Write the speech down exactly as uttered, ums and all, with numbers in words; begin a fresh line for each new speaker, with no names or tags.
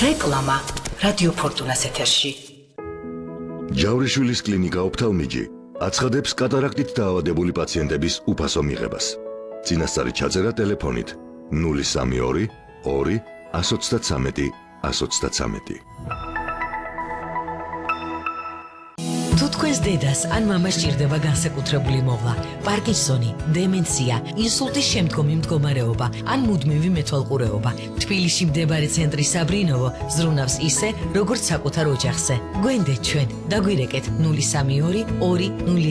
რეკლამა რადიო ფორტუნას ეთერში.
ჯავრიშვილის კლინიკა ოფთალმიჯი აცხადებს კატარაქტით დაავადებული პაციენტების უფასო მიღებას. წინასწარი ჩაწერა ტელეფონით ნული სამი ორი ორი ათს ოცდათრამეტი ათს ოცდათრამეტი.
თუ თქვენს დედას ან მამას ჭირდება განსაკუთრებული მოვლა, პარკინსონი, დემენცია, ინსულტის შემდგომი მდგომარეობა ან მუდმივი მეთვალყურეობა, თბილისში მდებარე ცენტრი საბრინოვო ზრუნავს ისე, როგორც საკუთარ ოჯახზე. გვენდეთ ჩვენ, დაგვირეკეთ ნული სამი ორი ორი ნული